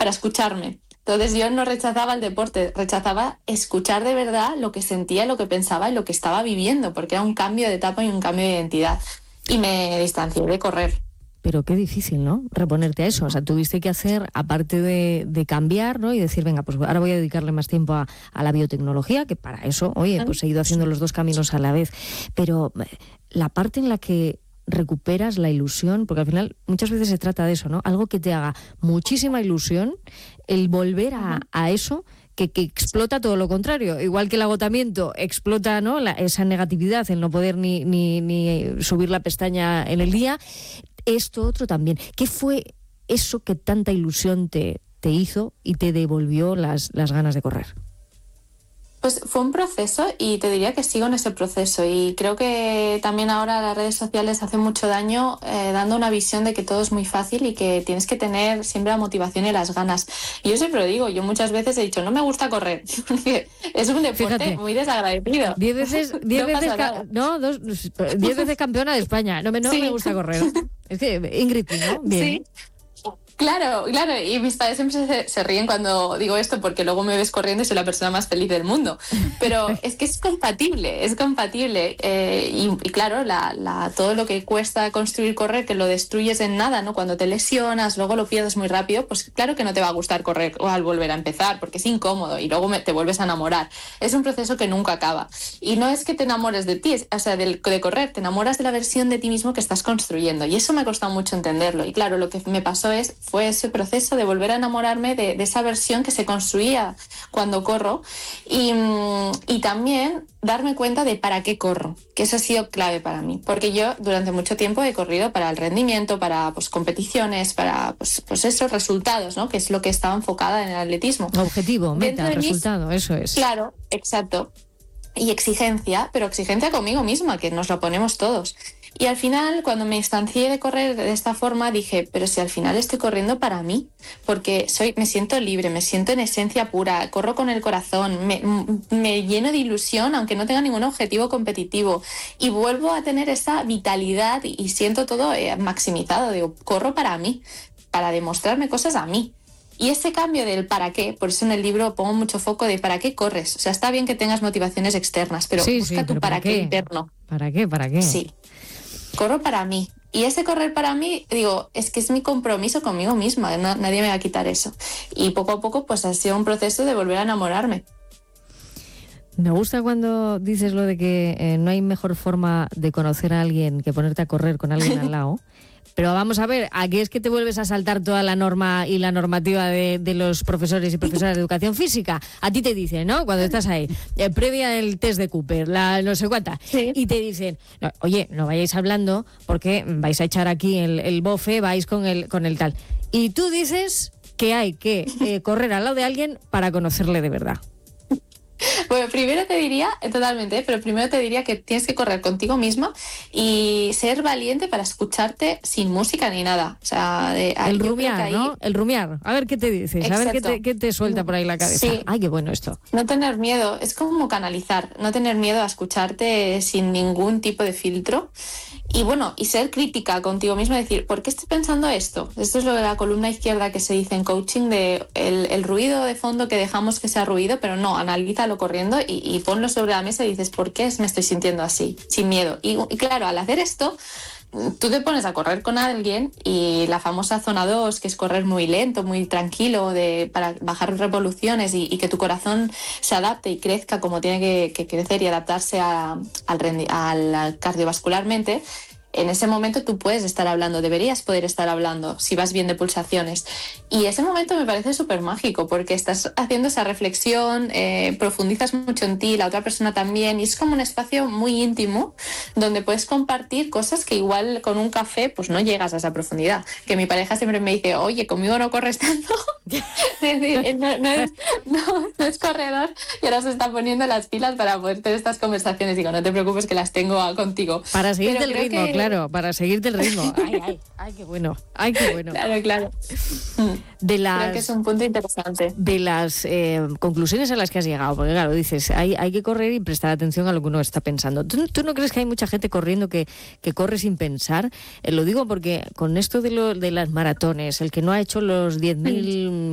para escucharme. Entonces yo no rechazaba el deporte, rechazaba escuchar de verdad lo que sentía, lo que pensaba y lo que estaba viviendo, porque era un cambio de etapa y un cambio de identidad. Y me distancié de correr. Pero qué difícil, ¿no? Reponerte a eso. O sea, tuviste que hacer, aparte de cambiar, ¿no? Y decir, venga, pues ahora voy a dedicarle más tiempo a la biotecnología, que para eso, oye, pues he ido haciendo los dos caminos a la vez. Pero la parte en la que recuperas la ilusión, porque al final muchas veces se trata de eso, ¿no? Algo que te haga muchísima ilusión, el volver a eso, que explota todo lo contrario. Igual que el agotamiento explota, ¿no? Esa negatividad, el no poder ni subir la pestaña en el día. Esto otro también. ¿Qué fue eso que tanta ilusión te hizo y te devolvió las ganas de correr? Pues fue un proceso y te diría que sigo en ese proceso, y creo que también ahora las redes sociales hacen mucho daño dando una visión de que todo es muy fácil y que tienes que tener siempre la motivación y las ganas. Y yo siempre lo digo, yo muchas veces he dicho, no me gusta correr, es un deporte Fíjate, muy desagradecido. 10 veces, 10 veces campeona de España, no Sí. me gusta correr. Es que Ingrid, ¿no? Bien. Sí. Claro, y mis padres siempre se ríen cuando digo esto, porque luego me ves corriendo y soy la persona más feliz del mundo. Pero es que es compatible. Y claro, todo lo que cuesta construir correr, que lo destruyes en nada, ¿no? Cuando te lesionas, luego lo pierdes muy rápido, pues claro que no te va a gustar correr o al volver a empezar, porque es incómodo y luego te vuelves a enamorar. Es un proceso que nunca acaba. Y no es que te enamores de ti, o sea, de correr, te enamoras de la versión de ti mismo que estás construyendo. Y eso me ha costado mucho entenderlo. Y claro, lo que me pasó fue ese proceso de volver a enamorarme de esa versión que se construía cuando corro, y también darme cuenta de para qué corro, que eso ha sido clave para mí, porque yo durante mucho tiempo he corrido para el rendimiento, para competiciones, para esos resultados, ¿no? Que es lo que estaba enfocada en el atletismo. Objetivo, meta, resultado, eso es. Claro, exacto. Y exigencia, pero exigencia conmigo misma, que nos lo ponemos todos. Y al final, cuando me distancié de correr de esta forma, dije, pero si al final estoy corriendo para mí, porque me siento libre, me siento en esencia pura, corro con el corazón, me lleno de ilusión, aunque no tenga ningún objetivo competitivo, y vuelvo a tener esa vitalidad y siento todo maximizado. Digo, corro para mí, para demostrarme cosas a mí. Y ese cambio del para qué, por eso en el libro pongo mucho foco de para qué corres. O sea, está bien que tengas motivaciones externas, pero busca tu para qué interno. ¿Para qué? ¿Para qué? Sí. Corro para mí. Y ese correr para mí, digo, es que es mi compromiso conmigo misma. Nadie me va a quitar eso. Y poco a poco, pues ha sido un proceso de volver a enamorarme. Me gusta cuando dices lo de que no hay mejor forma de conocer a alguien que ponerte a correr con alguien al lado. Pero vamos a ver, aquí es que te vuelves a saltar toda la norma y la normativa de los profesores y profesoras de educación física. A ti te dicen, ¿no? Cuando estás ahí, previa el test de Cooper, no sé cuánta, sí. Y te dicen, no, oye, no vayáis hablando porque vais a echar aquí el bofe, vais con el tal. Y tú dices que hay que correr al lado de alguien para conocerle de verdad. Bueno, primero te diría, totalmente, pero primero te diría que tienes que correr contigo misma y ser valiente para escucharte sin música ni nada. O sea, el rumiar, ¿no? El rumiar. A ver qué te dices, exacto. A ver qué te suelta por ahí la cabeza. Sí. Ay, qué bueno esto. No tener miedo, es como canalizar, no tener miedo a escucharte sin ningún tipo de filtro. Y bueno, y ser crítica contigo misma, decir, ¿por qué estoy pensando esto? Esto es lo de la columna izquierda que se dice en coaching, de el ruido de fondo que dejamos que sea ruido, pero no, analízalo corriendo y ponlo sobre la mesa y dices, ¿por qué me estoy sintiendo así? Sin miedo. Y claro, al hacer esto, tú te pones a correr con alguien y la famosa zona 2, que es correr muy lento, muy tranquilo, para bajar revoluciones y que tu corazón se adapte y crezca como tiene que crecer y adaptarse al cardiovascularmente. En ese momento tú puedes estar hablando, deberías poder estar hablando si vas bien de pulsaciones. Y ese momento me parece súper mágico porque estás haciendo esa reflexión, profundizas mucho en ti, la otra persona también, y es como un espacio muy íntimo donde puedes compartir cosas que igual con un café pues no llegas a esa profundidad. Que mi pareja siempre me dice, oye, conmigo no corres tanto. Es decir, no es corredor y ahora se está poniendo las pilas para poder tener estas conversaciones. Digo, no te preocupes que las tengo contigo. Para seguirte el ritmo, claro, para seguirte el ritmo. Ay, qué bueno. Ay, qué bueno. Claro. Creo que es un punto interesante. De las conclusiones a las que has llegado, porque claro, dices, hay que correr y prestar atención a lo que uno está pensando. ¿Tú no crees que hay mucha gente corriendo que corre sin pensar? Lo digo porque con esto de las maratones, el que no ha hecho los 10.000